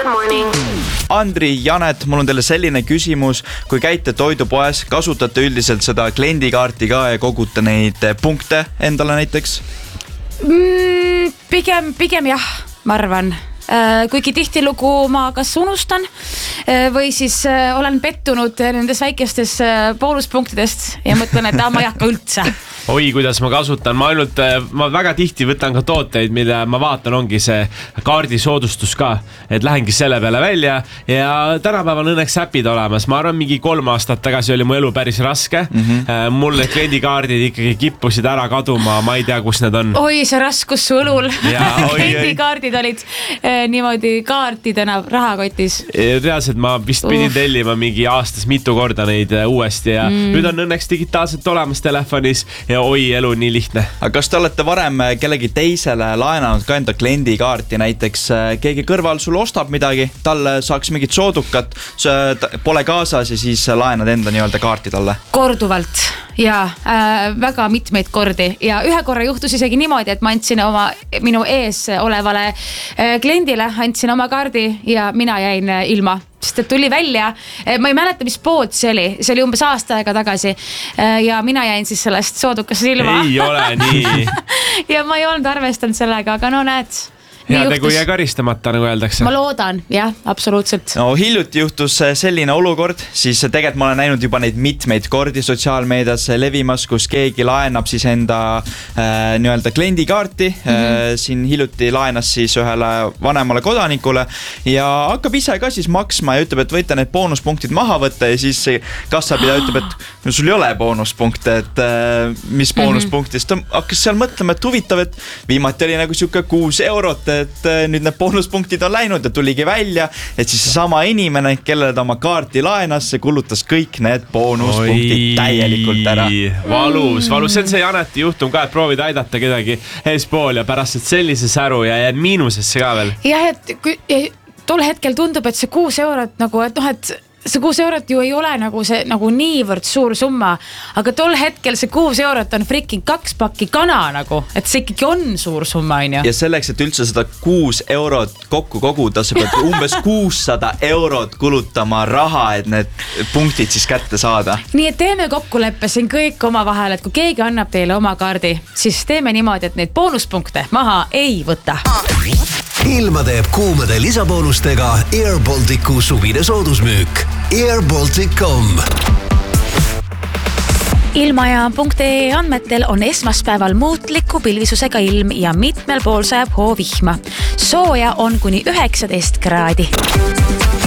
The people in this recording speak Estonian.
Good morning. Andri, Janet, mul on teile selline küsimus. Kui käite toidupoes, kasutate üldiselt seda kliendikaarti ka ja kogute neid punkte endale näiteks? Pigem jah, ma arvan. Kuigi tihtilugu ma kas unustan või siis olen pettunud nendes väikestes boonuspunktidest ja mõtlen, et ma ei hakka üldse. Oi, kuidas ma kasutan. Ma väga tihti võtan ka tooteid, mille ma vaatan, ongi see kaardisoodustus ka, et lähengi selle peale välja ja tänapäeval õnneks äpid olemas. Ma arvan, mingi 3 aastat tagasi oli mu elu päris raske. Mul need kliendikaardid ikkagi kippusid ära kaduma, ma ei tea, kus need on. Oi, see raskus su õlul. Kliendikaardid olid niimoodi kaartidena rahakotis. Reaalselt ma vist pidin tellima mingi aastas mitu korda neid uuesti ja nüüd on õnneks digitaalselt olemas telefonis ja oi, elu nii lihtne. Aga kas te olete varem kellegi teisele laenanud ka enda kliendikaarti, näiteks keegi kõrval sul ostab midagi, talle saaks mingit soodukat, pole kaasas ja siis laenad enda nii-öelda kaarti talle? Korduvalt ja väga mitmeid kordi ja ühe korra juhtus isegi niimoodi, et ma andsin minu ees olevale kliendile, andsin oma kaardi ja mina jäin ilma. Sest et tuli välja, ma ei mäleta, mis pood see oli umbes aasta aega tagasi ja mina jäin siis sellest soodukast ilma. Ei ole nii. Ja ma ei olnud arvestanud sellega, aga no näed. Hea tegu ja karistamata, nagu öeldakse. Ma loodan, jah, absoluutselt. No hiljuti juhtus selline olukord, siis tegelikult ma olen näinud juba neid mitmeid kordi sotsiaalmeedias levimas, kus keegi laenab siis enda nii-öelda kliendikaarti. Siin hiljuti laenas siis ühele vanemale kodanikule ja hakkab ise ka siis maksma ja ütleb, et võite need boonuspunktid maha võtta ja siis kassapidaja ütleb, et no sul ei ole boonuspunkte, et mis boonuspunktist. Hakkas seal mõtlema, et huvitav, et viimati oli nagu siuke 6 eurot, et nüüd need boonuspunktid on läinud ja tuligi välja, et siis sama inimene, kellele ta oma kaarti laenas, see kulutas kõik need boonuspunktid täielikult ära. Valus. See on see Janeti juhtum ka, et proovid aidata kedagi eespool ja pärast sellise säru ja jääd miinusesse ka veel. Jah, et tol hetkel tundub, et see 6 eurot nagu, et noh, et see 6 eurot ju ei ole nagu see nagu niivõrd suur summa, aga tol hetkel see 6 eurot on freaking 2 pakki kana nagu, et see ikkagi on suur summa, on ju. Ja selleks, et üldse seda 6 eurot kokku koguda, sa pead umbes 600 eurot kulutama raha, et need punktid siis kätte saada. Nii et teeme kokkuleppe siin kõik oma vahel, et kui keegi annab teile oma kaardi, siis teeme niimoodi, et neid boonuspunkte maha ei võta. Ilma teeb kuumade lisaboonustega Air Balticu suvine soodusmüük. airbaltic.com Ilmaja.ee andmetel on esmaspäeval muutliku pilvisusega ilm ja mitmel pool sajab hoovihma. Sooja on kuni 19 kraadi.